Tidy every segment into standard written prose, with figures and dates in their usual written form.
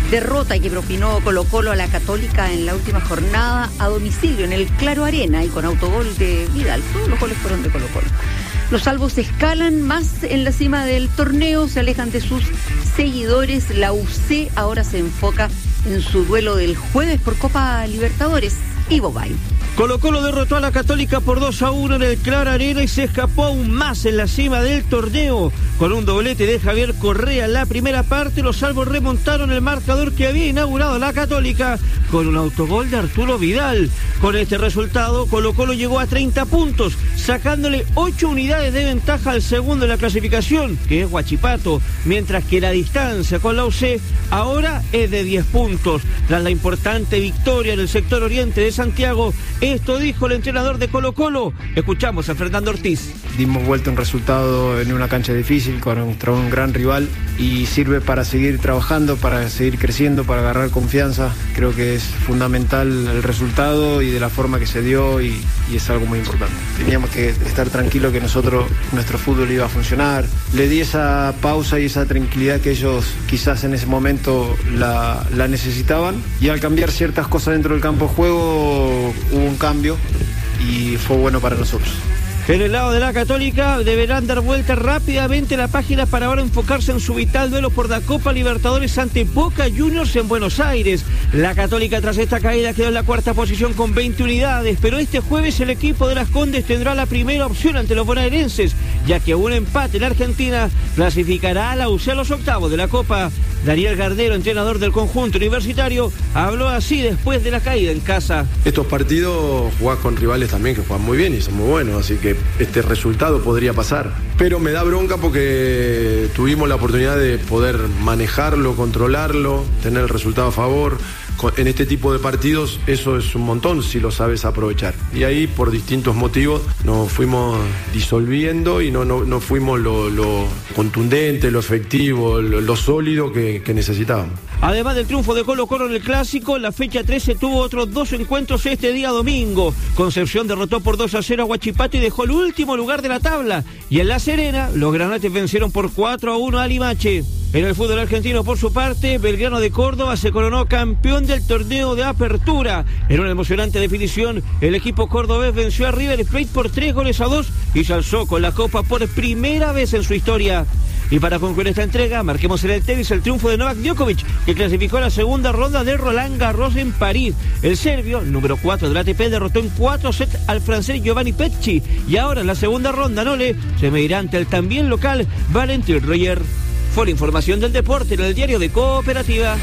derrota que propinó Colo-Colo a la Católica en la última jornada a domicilio en el Claro Arena y con autogol de Vidal. Todos los goles fueron de Colo-Colo. Los salvos escalan más en la cima del torneo, se alejan de sus seguidores. La UC ahora se enfoca en su duelo del jueves por Copa Libertadores. Ivo Bay. Colo-Colo derrotó a la Católica por 2-1 en el Claro Arena y se escapó aún más en la cima del torneo. Con un doblete de Javier Correa en la primera parte, los salvos remontaron el marcador que había inaugurado la Católica con un autogol de Arturo Vidal. Con este resultado, Colo-Colo llegó a 30 puntos, sacándole 8 unidades de ventaja al segundo en la clasificación, que es Huachipato, mientras que la distancia con la UC ahora es de 10 puntos. Tras la importante victoria en el sector oriente de Santiago, esto dijo el entrenador de Colo-Colo. Escuchamos a Fernando Ortiz. Dimos vuelta un resultado en una cancha difícil contra un gran rival y sirve para seguir trabajando, para seguir creciendo, para agarrar confianza. Creo que es fundamental el resultado y de la forma que se dio y es algo muy importante. Teníamos que estar tranquilos que nuestro fútbol iba a funcionar. Le di esa pausa y esa tranquilidad que ellos quizás en ese momento la necesitaban, y al cambiar ciertas cosas dentro del campo de juego hubo un cambio y fue bueno para nosotros. En el lado de la Católica deberán dar vuelta rápidamente la página para ahora enfocarse en su vital duelo por la Copa Libertadores ante Boca Juniors en Buenos Aires. La Católica tras esta caída quedó en la cuarta posición con 20 unidades, pero este jueves el equipo de Las Condes tendrá la primera opción ante los bonaerenses, ya que un empate en Argentina clasificará a la UC a los octavos de la Copa. Daniel Gardero, entrenador del conjunto universitario, habló así después de la caída en casa. Estos partidos jugás con rivales también que juegan muy bien y son muy buenos, así que este resultado podría pasar. Pero me da bronca porque tuvimos la oportunidad de poder manejarlo, controlarlo, tener el resultado a favor. En este tipo de partidos eso es un montón si lo sabes aprovechar. Y ahí por distintos motivos nos fuimos disolviendo y no fuimos lo contundente, lo efectivo, lo sólido que necesitábamos. Además del triunfo de Colo-Colo en el Clásico, la fecha 13 tuvo otros 2 encuentros este día domingo. Concepción derrotó por 2-0 a Huachipato y dejó el último lugar de la tabla. Y en La Serena, los granates vencieron por 4-1 a Limache. En el fútbol argentino, por su parte, Belgrano de Córdoba se coronó campeón del torneo de apertura. En una emocionante definición, el equipo cordobés venció a River Plate por 3-2 y se alzó con la copa por primera vez en su historia. Y para concluir esta entrega, marquemos en el tenis el triunfo de Novak Djokovic, que clasificó a la segunda ronda de Roland Garros en París. El serbio, número 4 del ATP, derrotó en 4 sets al francés Giovanni Pecci. Y ahora en la segunda ronda, se medirá ante el también local Valentin Royer. Fue la información del deporte en el diario de Cooperativa.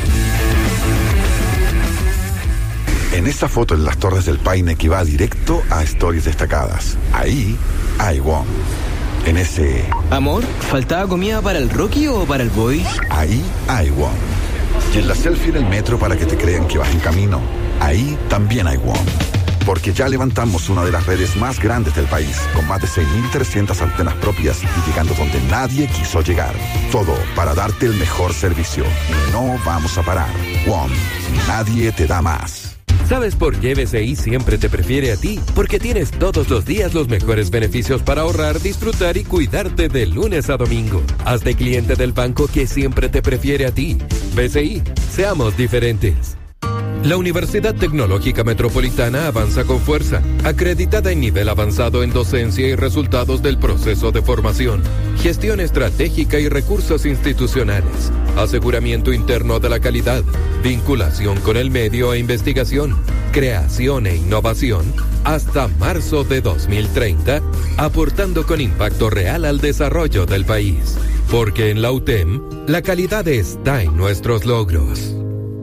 En esta foto en las Torres del Paine que va directo a Stories Destacadas. Ahí hay WOM. En ese... Amor, ¿faltaba comida para el Rocky o para el Boy? Ahí hay WOM. Y en la selfie en el metro para que te crean que vas en camino. Ahí también hay WOM. Porque ya levantamos una de las redes más grandes del país, con más de 6.300 antenas propias y llegando donde nadie quiso llegar. Todo para darte el mejor servicio. Y no vamos a parar. WOM. Nadie te da más. ¿Sabes por qué BCI siempre te prefiere a ti? Porque tienes todos los días los mejores beneficios para ahorrar, disfrutar y cuidarte de lunes a domingo. Hazte cliente del banco que siempre te prefiere a ti. BCI, seamos diferentes. La Universidad Tecnológica Metropolitana avanza con fuerza, acreditada en nivel avanzado en docencia y resultados del proceso de formación, gestión estratégica y recursos institucionales, aseguramiento interno de la calidad, vinculación con el medio e investigación, creación e innovación, hasta marzo de 2030, aportando con impacto real al desarrollo del país. Porque en la UTEM, la calidad está en nuestros logros.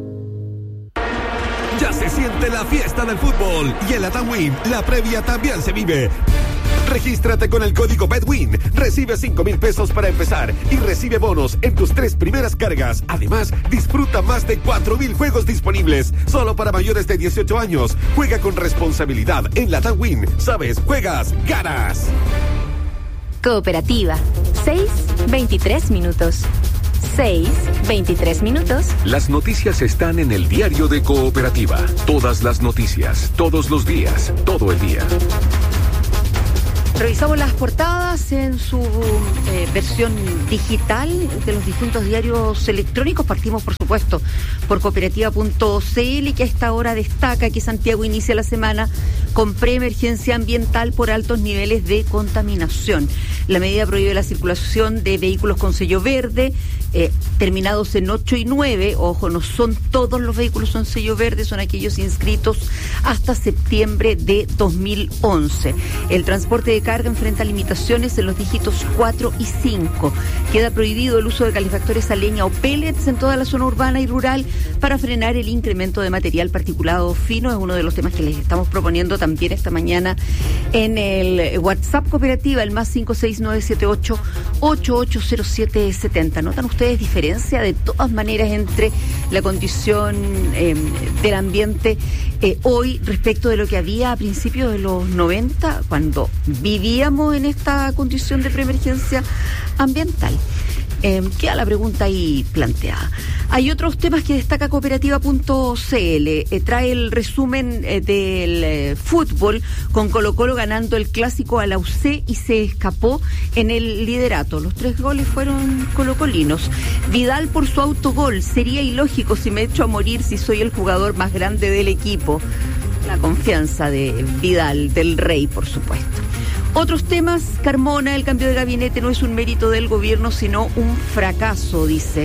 Ya se siente la fiesta del fútbol y en la TAMWIN la previa también se vive. Regístrate con el código BETWIN, recibe 5,000 pesos para empezar y recibe bonos en tus 3 primeras cargas. Además, disfruta más de 4,000 juegos disponibles, solo para mayores de 18 años. Juega con responsabilidad en la TAMWIN. Sabes, juegas, ganas. Cooperativa, 6:23 minutos. 6:23 minutos. Las noticias están en el diario de Cooperativa. Todas las noticias, todos los días, todo el día. Revisamos las portadas en su versión digital de los distintos diarios electrónicos. Partimos, por supuesto, por cooperativa.cl, que a esta hora destaca que Santiago inicia la semana con preemergencia ambiental por altos niveles de contaminación. La medida prohíbe la circulación de vehículos con sello verde, terminados en 8 y 9. Ojo, no son todos los vehículos con sello verde, son aquellos inscritos hasta septiembre de 2011. El transporte de carga enfrenta limitaciones en los dígitos 4 y 5. Queda prohibido el uso de calefactores a leña o pellets en toda la zona urbana y rural para frenar el incremento de material particulado fino. Es uno de los temas que les estamos proponiendo también esta mañana en el WhatsApp Cooperativa, el más 56978-880770. ¿Notan ustedes diferencia de todas maneras entre la condición del ambiente hoy respecto de lo que había a principios de los 90, cuando vivíamos en esta condición de preemergencia ambiental? Queda la pregunta ahí planteada. Hay otros temas que destaca cooperativa.cl. Trae el resumen del fútbol, con Colo-Colo ganando el clásico a la UC y se escapó en el liderato. Los 3 goles fueron colocolinos. Vidal por su autogol: sería ilógico si me echo a morir si soy el jugador más grande del equipo. La confianza de Vidal, del Rey, por supuesto. Otros temas: Carmona, el cambio de gabinete no es un mérito del gobierno, sino un fracaso, dice.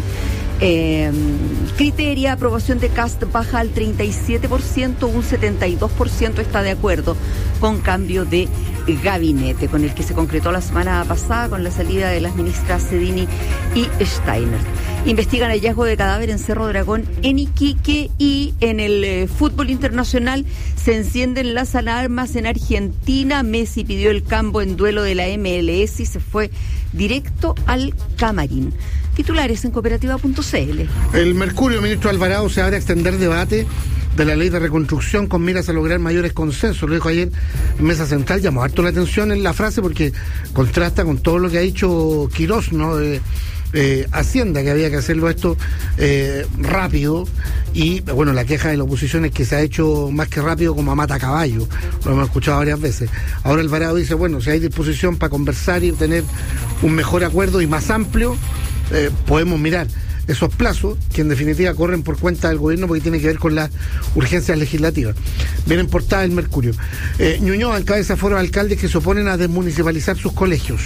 Criteria, aprobación de Kast baja al 37%, un 72% está de acuerdo con cambio de gabinete, con el que se concretó la semana pasada con la salida de las ministras Sedini y Steiner. Investigan hallazgo de cadáver en Cerro Dragón, en Iquique. Y en el fútbol internacional se encienden las alarmas en Argentina. Messi pidió el cambio en duelo de la MLS y se fue directo al camarín. Titulares en cooperativa.cl. El Mercurio, ministro Alvarado, se abre a extender debate de la ley de reconstrucción con miras a lograr mayores consensos. Lo dijo ayer en Mesa Central. Llamó harto la atención en la frase porque contrasta con todo lo que ha dicho Quirós, ¿no? Hacienda, que había que hacerlo esto rápido. Y bueno, la queja de la oposición es que se ha hecho más que rápido como a mata caballo. Lo hemos escuchado varias veces. Ahora Alvarado dice, bueno, si hay disposición para conversar y obtener un mejor acuerdo y más amplio, podemos mirar esos plazos, que en definitiva corren por cuenta del gobierno porque tiene que ver con las urgencias legislativas. Viene en portada el Mercurio. Ñuñoa encabeza foro de alcaldes que se oponen a desmunicipalizar sus colegios.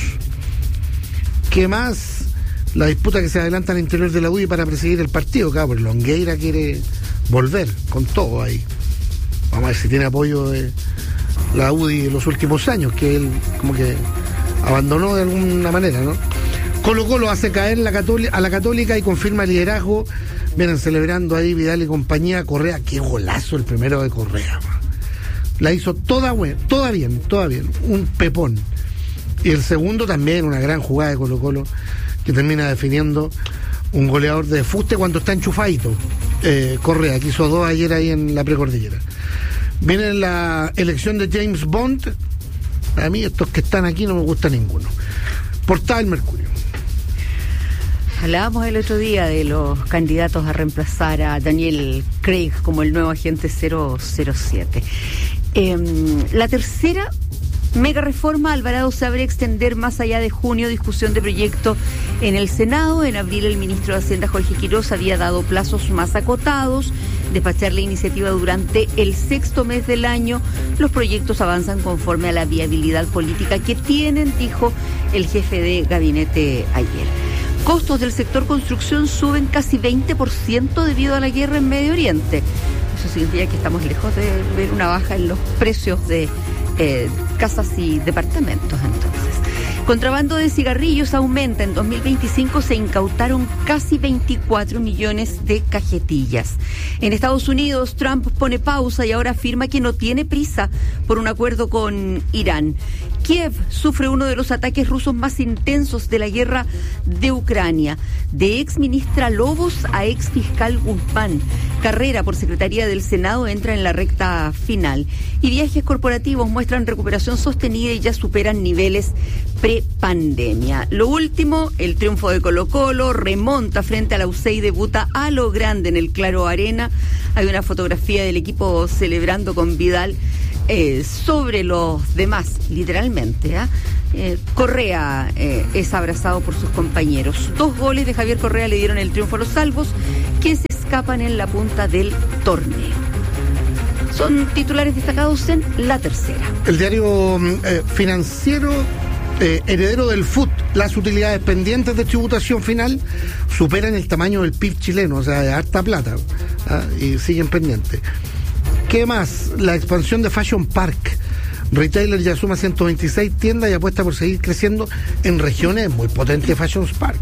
¿Qué más? La disputa que se adelanta al interior de la UDI para presidir el partido. Claro, porque Longueira quiere volver con todo ahí. Vamos a ver si tiene apoyo de la UDI en los últimos años, que él como que abandonó de alguna manera, ¿no? Colo-Colo hace caer a la Católica y confirma el liderazgo. Vienen celebrando ahí Vidal y compañía. Correa, qué golazo el primero de Correa, man. La hizo toda bien, un pepón. Y el segundo también, una gran jugada de Colo-Colo, que termina definiendo un goleador de fuste cuando está enchufadito. Correa, que hizo 2 ayer ahí en la precordillera. Viene la elección de James Bond. A mí estos que están aquí no me gusta ninguno. Portada del Mercurio. Hablábamos el otro día de los candidatos a reemplazar a Daniel Craig como el nuevo agente 007. La tercera mega reforma: Alvarado se abre a extender más allá de junio. Discusión de proyecto en el Senado. En abril el ministro de Hacienda, Jorge Quirós, había dado plazos más acotados. Despachar la iniciativa durante el 6º mes del año. Los proyectos avanzan conforme a la viabilidad política que tienen, dijo el jefe de gabinete ayer. Costos del sector construcción suben casi 20% debido a la guerra en Medio Oriente. Eso significa que estamos lejos de ver una baja en los precios de casas y departamentos. Entonces, contrabando de cigarrillos aumenta. En 2025 se incautaron casi 24 millones de cajetillas. En Estados Unidos, Trump pone pausa y ahora afirma que no tiene prisa por un acuerdo con Irán. Kiev sufre uno de los ataques rusos más intensos de la guerra de Ucrania. De ex ministra Lobos a ex fiscal Guzmán. Carrera por Secretaría del Senado entra en la recta final. Y viajes corporativos muestran recuperación sostenida y ya superan niveles pre-pandemia. Lo último, el triunfo de Colo-Colo, remonta frente a la UC y debuta a lo grande en el Claro Arena. Hay una fotografía del equipo celebrando con Vidal sobre los demás, literalmente. Correa es abrazado por sus compañeros. 2 goles de Javier Correa le dieron el triunfo a los salvos, que se escapan en la punta del torneo. Son titulares destacados en La Tercera. El diario financiero, heredero del FUT, las utilidades pendientes de tributación final superan el tamaño del PIB chileno, o sea, de harta plata, y siguen pendientes. ¿Qué más? La expansión de Fashion Park. Retailer ya suma 126 tiendas y apuesta por seguir creciendo en regiones muy potentes. Fashion Park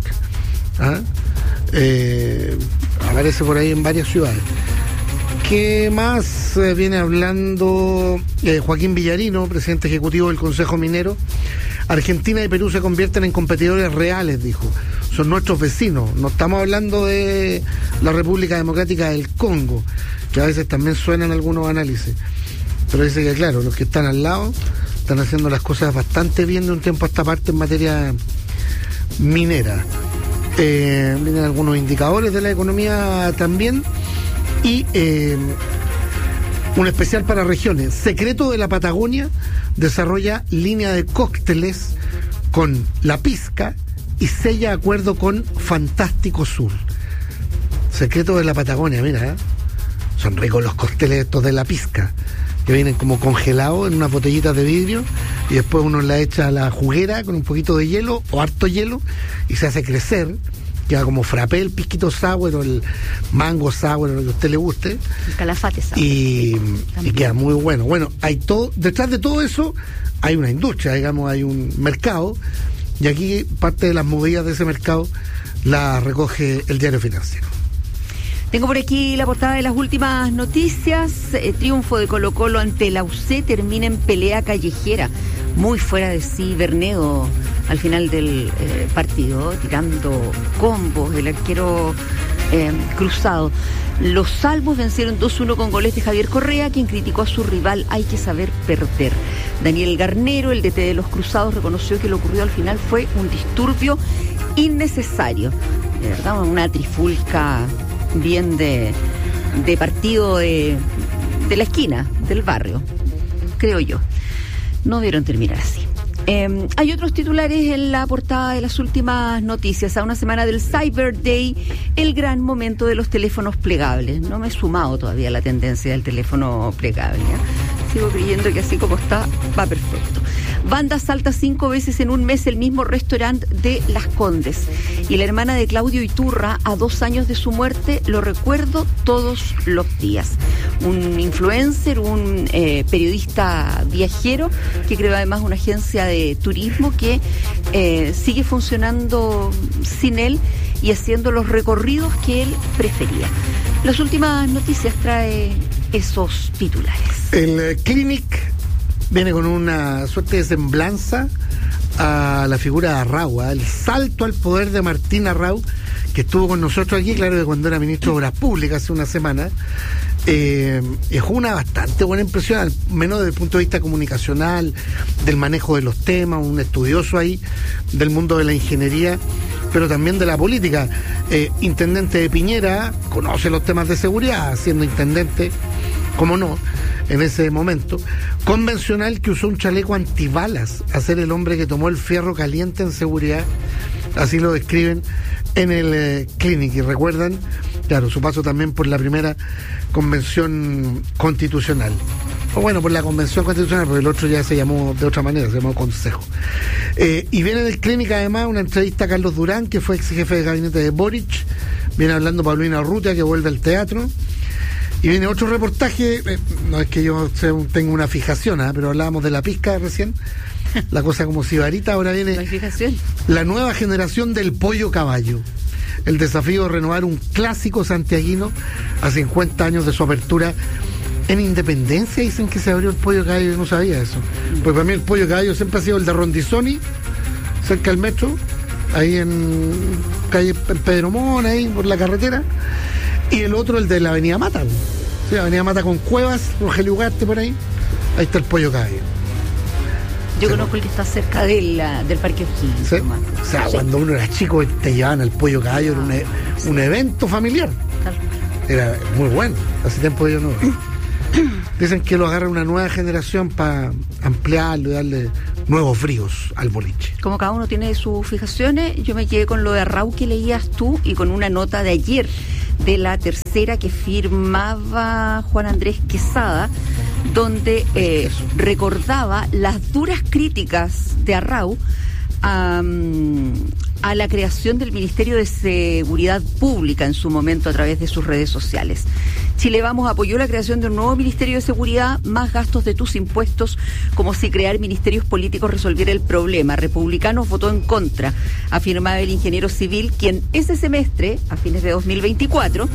aparece por ahí en varias ciudades. ¿Qué más viene hablando Joaquín Villarino, presidente ejecutivo del Consejo Minero? Argentina y Perú se convierten en competidores reales, dijo. Son nuestros vecinos. No estamos hablando de la República Democrática del Congo, que a veces también suenan algunos análisis. Pero dice que, claro, los que están al lado están haciendo las cosas bastante bien de un tiempo a esta parte en materia minera. Vienen algunos indicadores de la economía también. Y un especial para regiones. Secreto de la Patagonia desarrolla línea de cócteles con La Pizca y sella acuerdo con Fantástico Sur. Secreto de la Patagonia, mira, son ricos los cócteles estos de La Pizca, que vienen como congelados en unas botellitas de vidrio y después uno la echa a la juguera con un poquito de hielo o harto hielo y se hace crecer. Queda como frappé, el pisquito sour o el mango sour, lo que a usted le guste. El calafate sour. Y queda muy bueno. Bueno, hay todo, detrás de todo eso hay una industria, digamos, hay un mercado, y aquí parte de las movidas de ese mercado la recoge el diario financiero. Tengo por aquí la portada de las últimas noticias. Triunfo de Colo-Colo ante la UC termina en pelea callejera. Muy fuera de sí Bernedo al final del partido, tirando combos, el arquero cruzado. Los salvos vencieron 2-1 con goles de Javier Correa, quien criticó a su rival. Hay que saber perder. Daniel Garnero, el DT de los Cruzados, reconoció que lo ocurrido al final fue un disturbio innecesario. De verdad, una trifulca bien de partido de la esquina, del barrio, creo yo. No debieron terminar así. Hay otros titulares en la portada de las últimas noticias. A una semana del Cyber Day, el gran momento de los teléfonos plegables. No me he sumado todavía a la tendencia del teléfono plegable, ¿eh? Sigo creyendo que así como está, va perfecto. Banda salta 5 veces en un mes el mismo restaurante de Las Condes. Y la hermana de Claudio Iturra, a 2 años de su muerte, lo recuerdo todos los días. Un influencer, un periodista viajero, que creó además una agencia de turismo que sigue funcionando sin él y haciendo los recorridos que él prefería. Las últimas noticias trae esos titulares. El Clinic viene con una suerte de semblanza a la figura de Arrau, el salto al poder de Martín Arrau, que estuvo con nosotros aquí, claro, que cuando era ministro de Obras Públicas hace una semana. Dejó una bastante buena impresión, al menos desde el punto de vista comunicacional, del manejo de los temas, un estudioso ahí del mundo de la ingeniería, pero también de la política. Intendente de Piñera, conoce los temas de seguridad, siendo intendente, cómo no, en ese momento. Convencional, que usó un chaleco antibalas a ser el hombre que tomó el fierro caliente en seguridad, así lo describen en el Clinic. Y recuerdan, claro, su paso también por la primera convención constitucional. O bueno, por la convención constitucional, porque el otro ya se llamó de otra manera, se llamó Consejo. Y viene del Clinic además una entrevista a Carlos Durán, que fue ex jefe de gabinete de Boric. Viene hablando Paulina Urrutia, que vuelve al teatro. Y viene otro reportaje, no es que yo tenga una fijación, pero hablábamos de La Pizca recién, la cosa como sibarita. Ahora viene la nueva generación del pollo caballo. El desafío de renovar un clásico santiaguino a 50 años de su apertura en Independencia. Dicen que se abrió el pollo caballo, yo no sabía eso. Pues para mí el pollo caballo siempre ha sido el de Rondizoni, cerca del metro, ahí en calle Pedro Mona, ahí por la carretera. Y el otro, el de la Avenida Mata. Sí, Avenida Mata con Cuevas, Rogelio Ugarte por ahí. Ahí está el pollo caballo. Yo conozco el que está cerca del Parque O'Higgins. ¿Sí? O sea, cuando uno era chico te llevaban al pollo caballo, era un evento familiar. Era muy bueno. Hace tiempo yo no. Dicen que lo agarra una nueva generación para ampliarlo y darle nuevos bríos al boliche. Como cada uno tiene sus fijaciones, yo me quedé con lo de Arrau que leías tú y con una nota de ayer de La Tercera que firmaba Juan Andrés Quesada, donde recordaba las duras críticas de Arrau a la creación del Ministerio de Seguridad Pública en su momento a través de sus redes sociales. Chile Vamos apoyó la creación de un nuevo Ministerio de Seguridad, más gastos de tus impuestos, como si crear ministerios políticos resolviera el problema. Republicanos votó en contra, afirmaba el ingeniero civil, quien ese semestre, a fines de 2024,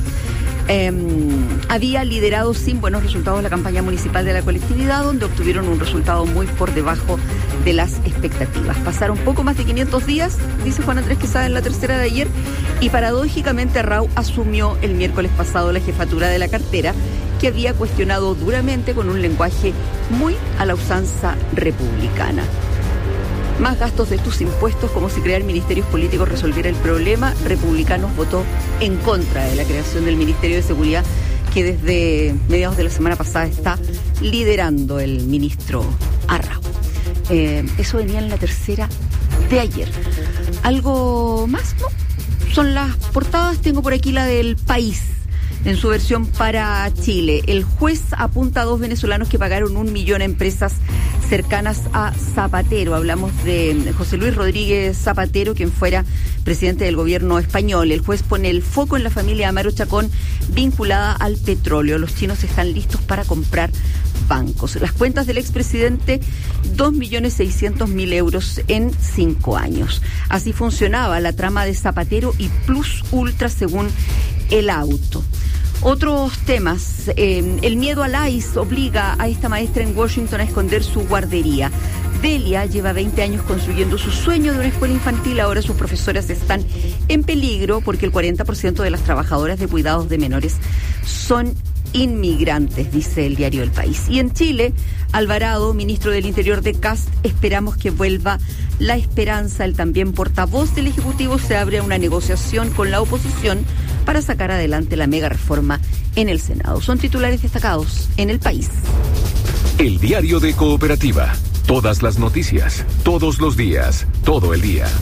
había liderado sin buenos resultados la campaña municipal de la colectividad, donde obtuvieron un resultado muy por debajo de las expectativas. Pasaron poco más de 500 días, dice Juan Andrés Quesada en La Tercera de ayer, y paradójicamente Arrau asumió el miércoles pasado la jefatura de la cartera, que había cuestionado duramente con un lenguaje muy a la usanza republicana. Más gastos de tus impuestos, como si crear ministerios políticos resolviera el problema. Republicanos votó en contra de la creación del Ministerio de Seguridad, que desde mediados de la semana pasada está liderando el ministro Arrau. Eso venía en La Tercera de ayer. ¿Algo más? No. Son las portadas. Tengo por aquí la del País, en su versión para Chile. El juez apunta a 2 venezolanos que pagaron 1 millón a empresas cercanas a Zapatero. Hablamos de José Luis Rodríguez Zapatero, quien fuera presidente del gobierno español. El juez pone el foco en la familia Amaro Chacón vinculada al petróleo. Los chinos están listos para comprar bancos. Las cuentas del expresidente, 2.600.000 euros en 5 años. Así funcionaba la trama de Zapatero y Plus Ultra, según El Auto. Otros temas. El miedo al ICE obliga a esta maestra en Washington a esconder su guardería. Delia lleva 20 años construyendo su sueño de una escuela infantil. Ahora sus profesoras están en peligro porque el 40% de las trabajadoras de cuidados de menores son inmigrantes, dice el diario El País. Y en Chile, Alvarado, ministro del Interior de Kast, esperamos que vuelva la esperanza. El también portavoz del Ejecutivo se abre a una negociación con la oposición para sacar adelante la mega reforma en el Senado. Son titulares destacados en El País. El diario de Cooperativa. Todas las noticias, todos los días, todo el día.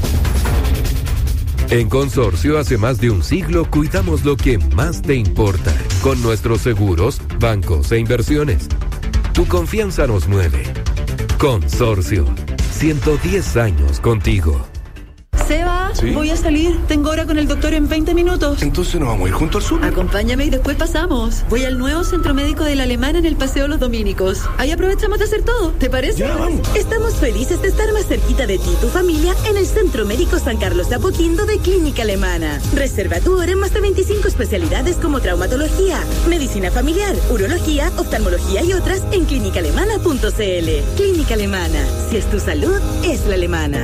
En Consorcio, hace más de un siglo, cuidamos lo que más te importa. Con nuestros seguros, bancos e inversiones. Tu confianza nos mueve. Consorcio. 110 años contigo. Seba, ¿sí? Voy a salir. Tengo hora con el doctor en 20 minutos. Entonces nos vamos a ir junto al sur. Acompáñame y después pasamos. Voy al nuevo centro médico de la Alemana en el Paseo Los Dominicos. Ahí aprovechamos de hacer todo. ¿Te parece? Ya, vamos. Estamos felices de estar más cerquita de ti y tu familia en el Centro Médico San Carlos de Apoquindo de Clínica Alemana. Reserva tu hora en más de 25 especialidades como traumatología, medicina familiar, urología, oftalmología y otras en clínicaalemana.cl. Clínica Alemana. Si es tu salud, es la alemana.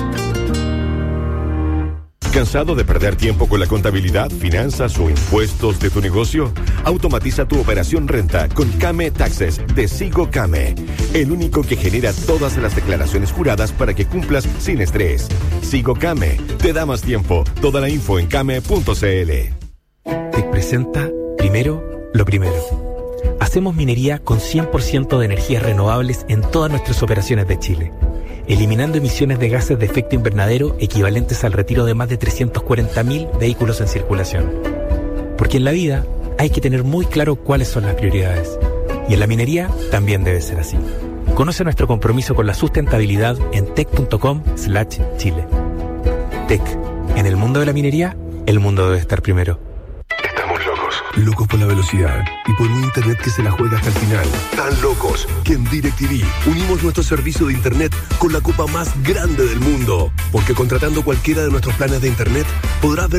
¿Cansado de perder tiempo con la contabilidad, finanzas o impuestos de tu negocio? Automatiza tu operación renta con Kame Taxes de Sigo Kame, el único que genera todas las declaraciones juradas para que cumplas sin estrés. Sigo Kame te da más tiempo. Toda la info en kame.cl. Te presenta Primero lo Primero. Hacemos minería con 100% de energías renovables en todas nuestras operaciones de Chile, eliminando emisiones de gases de efecto invernadero equivalentes al retiro de más de 340.000 vehículos en circulación. Porque en la vida hay que tener muy claro cuáles son las prioridades. Y en la minería también debe ser así. Conoce nuestro compromiso con la sustentabilidad en tec.com/Chile. Tec. En el mundo de la minería, el mundo debe estar primero. Locos por la velocidad y por un internet que se la juega hasta el final. Tan locos que en DirecTV unimos nuestro servicio de internet con la copa más grande del mundo. Porque contratando cualquiera de nuestros planes de internet podrás ver